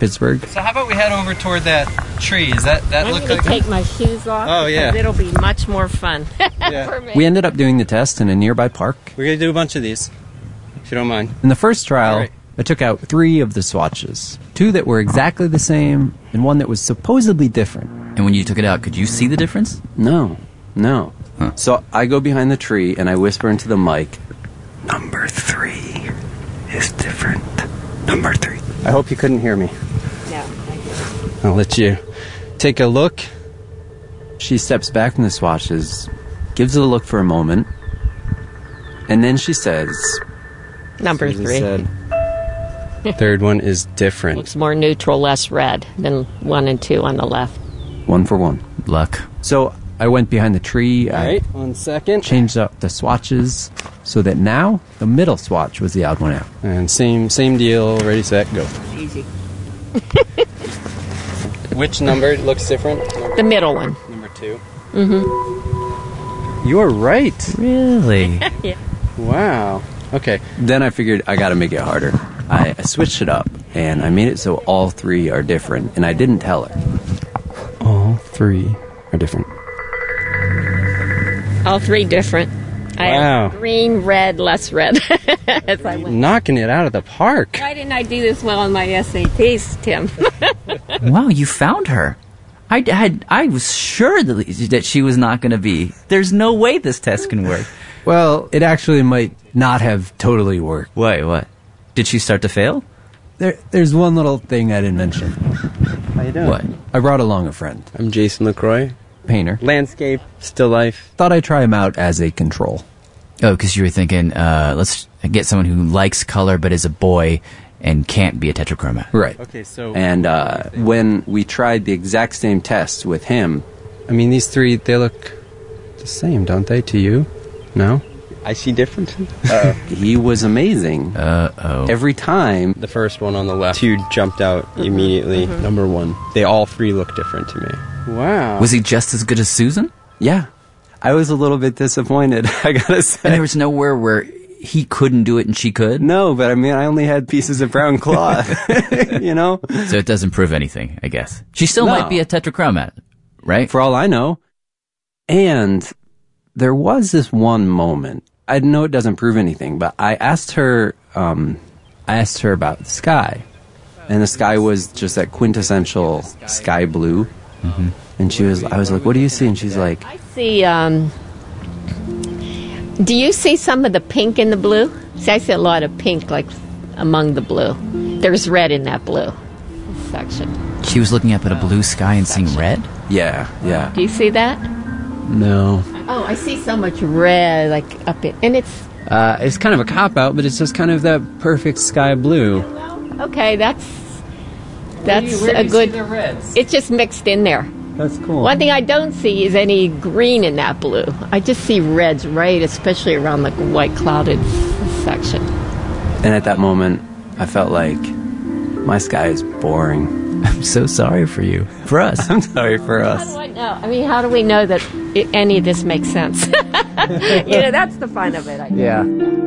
Pittsburgh. So how about we head over toward that tree? Does that look I'm like... going to take my shoes off. Oh, yeah. Because it'll be much more fun for me. We ended up doing the test in a nearby park. We're going to do a bunch of these, if you don't mind. In the first trial, Right. I took out 3 of the swatches. 2 that were exactly the same, and 1 that was supposedly different. And when you took it out, could you see the difference? No. Huh. So I go behind the tree, and I whisper into the mic, "Number 3 is different. Number 3. I hope you couldn't hear me. No. I'll let you take a look. She steps back from the swatches, gives it a look for a moment, and then she says, Number Susan 3. said, third one is different. Looks more neutral, less red than 1 and 2 on the left. 1 for 1. Luck. So I went behind the tree. All right, 1 second. Changed up the swatches so that now the middle swatch was the odd one out. And same deal. Ready, set, go. Easy. Which number looks different? The middle one. Number 2. You're right. Really? Yeah. Wow. Okay. Then I figured I got to make it harder. I switched it up, and I made it so all 3 are different, and I didn't tell her. All 3 are different. All 3 different. I Wow. have green, red, less red. As I went. Knocking it out of the park. Why didn't I do this well on my SATs, Tim? Wow, you found her. I was sure that she was not going to be. There's no way this test can work. Well, it actually might not have totally worked. Wait, what? Did she start to fail? There's one little thing I didn't mention. How you doing? What? I brought along a friend, I'm Jason LaCroix. painter. Landscape, still life. Thought I'd try him out as a control. Oh, because you were thinking, let's get someone who likes color but is a boy and can't be a tetrachromat. Right. Okay, so... And when we tried the exact same test with him, I mean, these 3, they look the same, don't they, to you? No? I see different. he was amazing. Uh-oh. Every time. The first one on the left. 2 jumped out immediately. Number 1. They all 3 look different to me. Wow. Was he just as good as Susan? Yeah. I was a little bit disappointed, I gotta say. And there was nowhere where he couldn't do it and she could? No, but I mean, I only had pieces of brown cloth, you know? So it doesn't prove anything, I guess. She still No. might be a tetrachromat, right? For all I know. And there was this one moment. I know it doesn't prove anything, but I asked her about the sky. And the sky was just that quintessential sky blue. Mm-hmm. And I was like, what do you see? And she's like, I see, do you see some of the pink in the blue? See, I see a lot of pink, like, among the blue. There's red in that blue section. She was looking up at a blue sky and seeing red? yeah. Do you see that? No. Oh, I see so much red, like, up in, and it's, It's kind of a cop-out, but it's just kind of that perfect sky blue. okay, that's Where a do you see good, the reds? it's just mixed in there. That's cool. One thing I don't see is any green in that blue. I just see reds, right, especially around the white clouded section. And at that moment, I felt like my sky is boring. I'm so sorry for you. For us. I'm sorry for How us. do I know? I mean, how do we know that any of this makes sense? That's the fun of it, I guess. Yeah.